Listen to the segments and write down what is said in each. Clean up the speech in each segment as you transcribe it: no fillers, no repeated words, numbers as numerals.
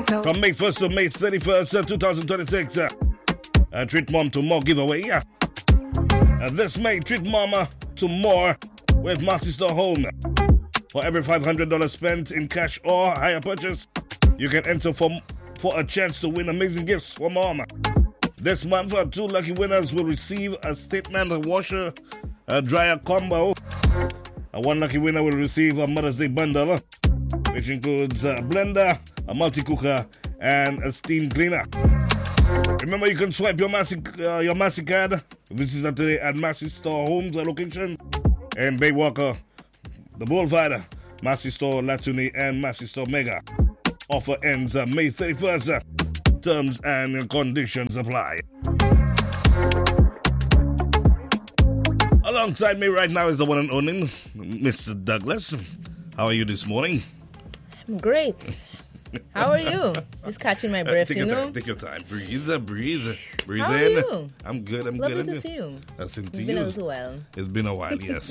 From May 1st to May 31st, 2026. Treat Mom to More giveaway. This May, treat Mama to more with Massey Store Home. For every $500 spent in cash or higher purchase, you can enter for a chance to win amazing gifts for Mom. This month, 2 lucky winners will receive a statement, a washer, a dryer combo. 1 lucky winner will receive a Mother's Day bundle, which includes a blender, a multi-cooker, and a steam cleaner. Remember, you can swipe your Massey card. Visit us today at Massey Store Homes location in Baywalker, the Boulevard, Massey Store Latuni, and Massey Store Mega. Offer ends May 31st. Terms and conditions apply. Alongside me right now is the one and only Mr. Douglas. How are you this morning? I'm great. How are you? Just catching my breath, take you your know? Time, take your time. Breathe How in. Are you? I'm good. Lovely to see you. Same to It's you. been a little while. It's been a while, yes.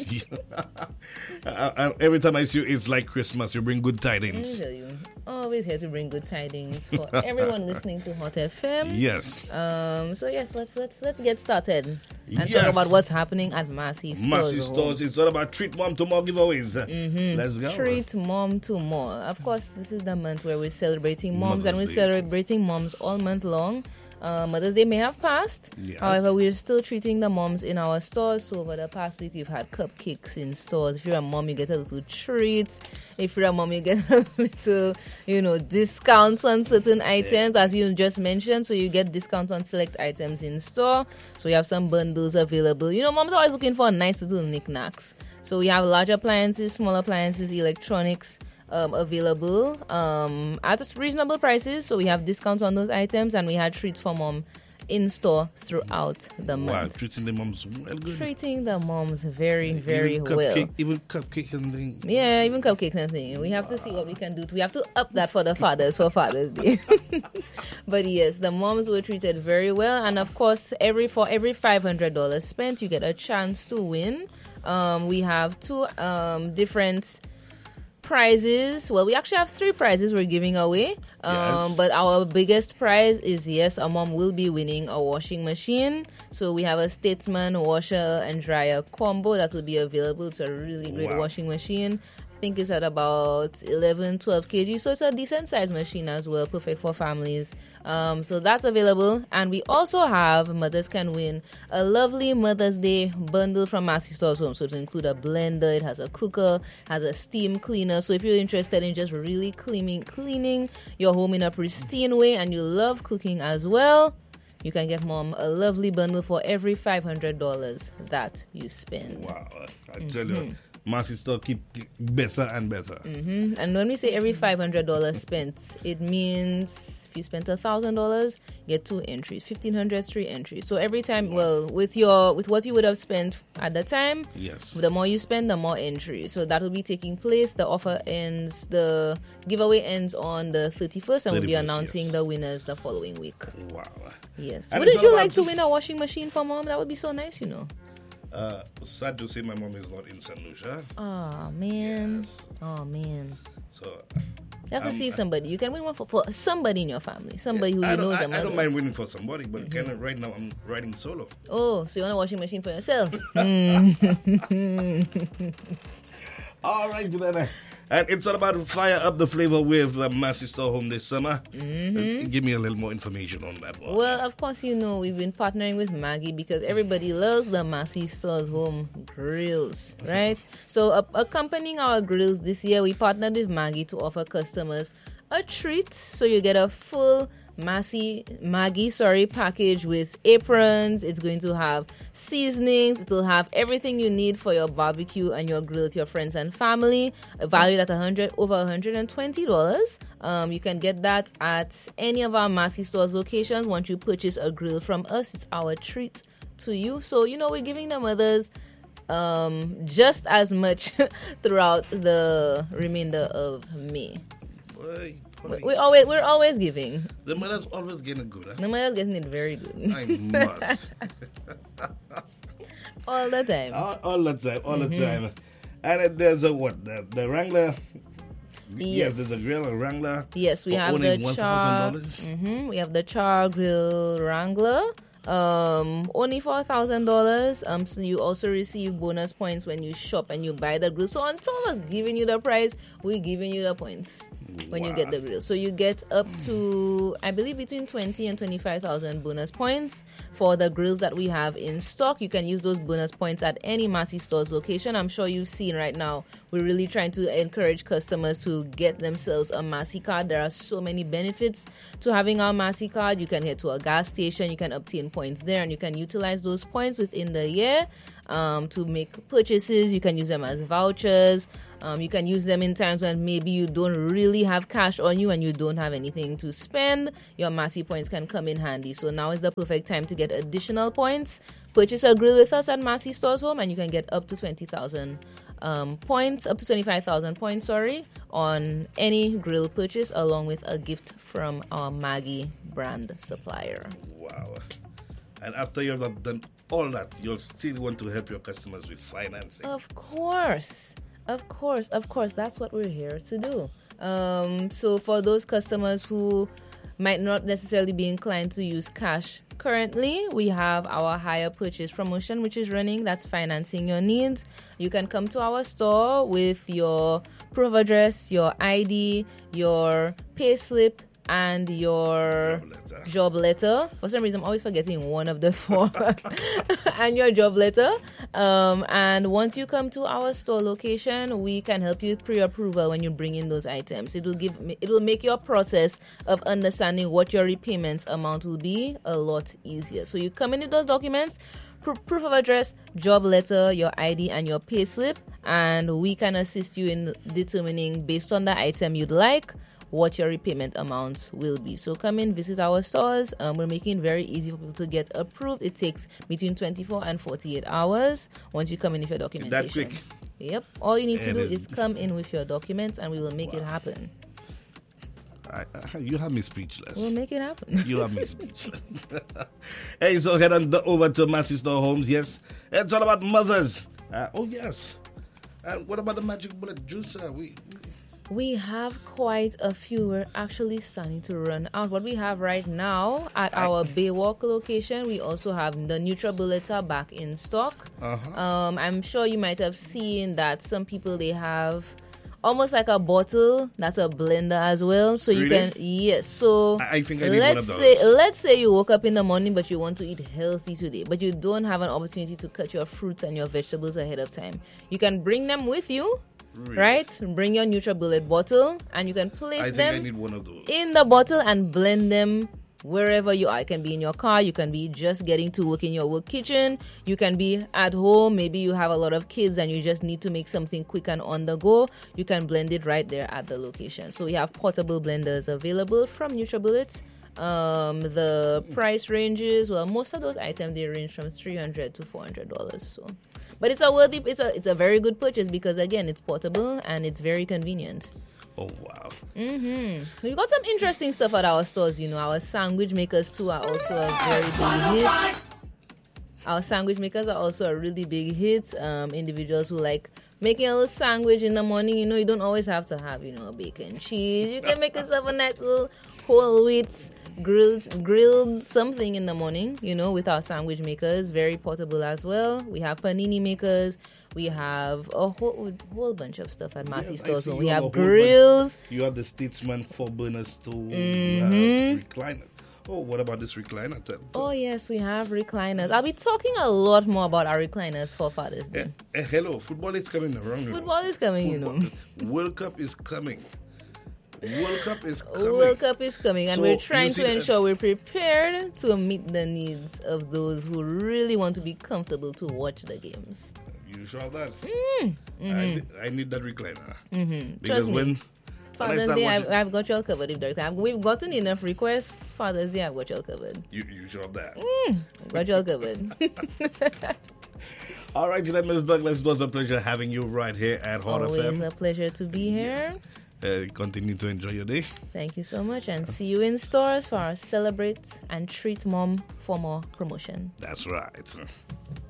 Every time I see you, it's like Christmas. You bring good tidings. I tell you, always here to bring good tidings for everyone listening to Hot FM. Yes. So yes, let's get started and talk about what's happening at Massey Stores. Massey Stores. It's all about Treat Mom to More giveaways. Let's go. Treat Mom to More. Of course, this is the month where we're celebrating moms, and we're celebrating moms all month long. Mother's Day may have passed. Yes. However, we're still treating the moms in our stores. So over the past week, we've had cupcakes in stores. If you're a mom, you get a little treat. If you're a mom, you get a little, discounts on certain items, as you just mentioned. So you get discounts on select items in store. So we have some bundles available. Moms are always looking for nice little knickknacks. So we have large appliances, small appliances, electronics, available at reasonable prices. So we have discounts on those items, and we had treats for mom in store throughout the month. Wow, treating the moms well good. Treating the moms very, very well. Even cupcake and things. Yeah, even cupcakes and things. We have to see what we can do. We have to up that for the fathers for Father's Day. But yes, the moms were treated very well, and of course, for every $500 spent, you get a chance to win. We have 2 different prizes. Well, we actually have 3 prizes we're giving away. Yes. But our biggest prize is, yes, a mom will be winning a washing machine. So we have a Statesman washer and dryer combo that will be available. It's a really great washing machine. I think it's at about 11, 12 kg. So it's a decent sized machine as well, perfect for families. So that's available. And we also have Mothers Can Win a lovely Mother's Day bundle from Massey Stores Home. So to include a blender, it has a cooker, has a steam cleaner. So if you're interested in just really cleaning your home in a pristine way, and you love cooking as well, you can get mom a lovely bundle for every $500 that you spend. Wow, I tell you, Massey Store keep better and better. And when we say every $500 spent, it means if you spent $1,000, you get 2 entries, 1,500, 3 entries. So every time, with what you would have spent at the time, yes, the more you spend, the more entries. So that will be taking place. The giveaway ends on the 31st, and we'll be announcing the winners the following week. Wow. Yes. And Wouldn't you like to win a washing machine for mom? That would be so nice, Sad to say my mom is not in St. Lucia. Oh, man. Yes. Oh, man. So you have to see if somebody, you can win one for somebody in your family, somebody who you know is a mother. I don't mind winning for somebody, but right now I'm riding solo. Oh, so you want a washing machine for yourself? All right, then. And it's all about fire up the flavor with the Massey Store Home this summer. Give me a little more information on that one. Well, of course, we've been partnering with Maggie because everybody loves the Massey Stores Home grills, right? So accompanying our grills this year, we partnered with Maggie to offer customers a treat. So you get a full Maggie package with aprons. It's going to have seasonings. It will have everything you need for your barbecue and your grill with your friends and family, valued at over $120. You can get that at any of our Massey Stores locations. Once you purchase a grill from us, it's our treat to you. So we're giving the mothers just as much throughout the remainder of May. Boy. We're always giving. The mother's always getting good. Huh? The mother's getting it very good. I must. All the time. All the time. And there's the Wrangler Yes, there's a grill, a Wrangler. Yes, we for have only the Char. $1,000. We have the Char Grill Wrangler. Only for $1,000. So you also receive bonus points when you shop and you buy the grill. So on top of us giving you the price, we're giving you the points when you get the grill. So you get up to, I believe, between 20 and 25,000 bonus points for the grills that we have in stock. You can use those bonus points at any Massey Stores location. I'm sure you've seen right now, we're really trying to encourage customers to get themselves a Massey card. There are so many benefits to having our Massey card. You can head to a gas station, you can obtain points there, and you can utilize those points within the year to make purchases. You can use them as vouchers. You can use them in times when maybe you don't really have cash on you and you don't have anything to spend. Your Massey points can come in handy. So now is the perfect time to get additional points. Purchase a grill with us at Massey Stores Home and you can get up to 20,000 points, up to 25,000 points, on any grill purchase, along with a gift from our Maggie brand supplier. Wow. And after you've done all that, you'll still want to help your customers with financing. Of course. That's what we're here to do. So for those customers who might not necessarily be inclined to use cash currently, we have our hire purchase promotion, which is running. That's financing your needs. You can come to our store with your proof of address, your ID, your pay slip, and your job letter. For some reason, I'm always forgetting one of the four. And your job letter. And once you come to our store location, we can help you with pre-approval when you bring in those items. It will make your process of understanding what your repayments amount will be a lot easier. So you come in with those documents, proof of address, job letter, your ID, and your pay slip, and we can assist you in determining, based on the item you'd like, what your repayment amounts will be. So come in, visit our stores. We're making it very easy for people to get approved. It takes between 24 and 48 hours once you come in with your documentation. That quick? Yep. All you need to do is come in with your documents and we will make it happen. You have me speechless. We'll make it happen. You have me speechless. Hey, so head on over to Massey Store Homes. Yes, it's all about mothers. Oh, yes. And what about the Magic Bullet juicer? We have quite a few. We're actually starting to run out. What we have right now at our Baywalk location, we also have the NutriBullet back in stock. I'm sure you might have seen that some people, they have almost like a bottle that's a blender as well. So you can, yes. So I think I need one of those. Let's say you woke up in the morning, but you want to eat healthy today, but you don't have an opportunity to cut your fruits and your vegetables ahead of time. You can bring them with you. Really? Right? Bring your NutriBullet bottle and you can place them I need one of those in the bottle and blend them wherever you are. It can be in your car, you can be just getting to work in your work kitchen, you can be at home, maybe you have a lot of kids and you just need to make something quick and on the go. You can blend it right there at the location. So we have portable blenders available from NutriBullet. The price ranges, well, most of those items, they range from $300 to $400. So, but it's a very good purchase because again, it's portable and it's very convenient. Oh wow! We've got some interesting stuff at our stores. You know, our sandwich makers too are also a very big hit. Our sandwich makers are also a really big hit. Individuals who like making a little sandwich in the morning. You know, you don't always have to have, a bacon, cheese. You can make yourself a nice little whole wheat grilled something in the morning, with our sandwich makers. Very portable as well. We have panini makers. We have a whole bunch of stuff at Massey Stores. We have grills. You have the Statesman 4-burner stove. You have recliners. Oh, what about this recliner? Oh, yes, we have recliners. I'll be talking a lot more about our recliners for Father's Day. Hello, football is coming around. Football is coming, World Cup is coming. World Cup is coming, and we're trying to ensure we're prepared to meet the needs of those who really want to be comfortable to watch the games. You sure of that? I need that recliner. Because when Father's Day, I've got you all covered. We've gotten enough requests. Father's Day, I've got you all covered. You sure of that? I've got you all covered. All right, Ms. Douglas, it was a pleasure having you right here at Hot FM. Always a pleasure to be here. Continue to enjoy your day. Thank you so much, and see you in stores for our Celebrate and Treat Mom for more promotion. That's right.